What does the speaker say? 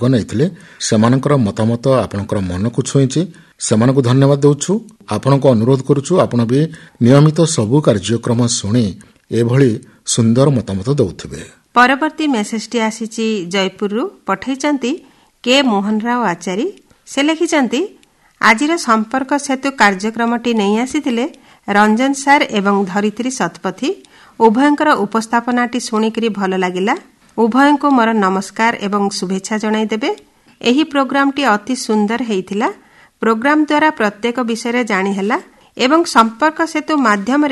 ନେଇଥିଲେ ସେମାନଙ୍କର ମତାମତ ଆପଣଙ୍କର ମନକୁ ଛୁଇଁଛି। ସେମାନଙ୍କୁ ଧନ୍ୟବାଦ ଦେଉଛୁ। ଆପଣଙ୍କୁ ଅନୁରୋଧ କରୁଛୁ ଆପଣ ବି ନିୟମିତ ସବୁ କାର୍ଯ୍ୟକ୍ରମ ଶୁଣି ଏଭଳି ସୁନ୍ଦର ମତାମତ ଦେଉଥିବେ। ପରବର୍ତ୍ତୀ ମେସେଜଟି ଆସିଛି ଜୟପୁରରୁ। ପଠାଇଛନ୍ତି କେ ମୋହନ ରାଓ ଆଚାରୀ। ସେ ଲେଖିଛନ୍ତି ଆଜିର ସମ୍ପର୍କ ସେତୁ କାର୍ଯ୍ୟକ୍ରମଟି ନେଇ ଆସିଥିଲେ ରଞ୍ଜନ ସାର୍ ଏବଂ ଧରିତ୍ରୀ ଶତପଥୀ। ଉଭୟଙ୍କର ଉପସ୍ଥାପନାଟି ଶୁଣିକରି ଭଲ ଲାଗିଲା। ଉଭୟଙ୍କୁ ମୋର ନମସ୍କାର ଏବଂ ଶୁଭେଚ୍ଛା ଜଣାଇଦେବେ। ଏହି ପ୍ରୋଗ୍ରାମଟି ଅତି ସୁନ୍ଦର ହେଇଥିଲା। ପ୍ରୋଗ୍ରାମ ଦ୍ୱାରା ପ୍ରତ୍ୟେକ ବିଷୟରେ ଜାଣିହେଲା ଏବଂ ସମ୍ପର୍କ ସେତୁ ମାଧ୍ୟମରେ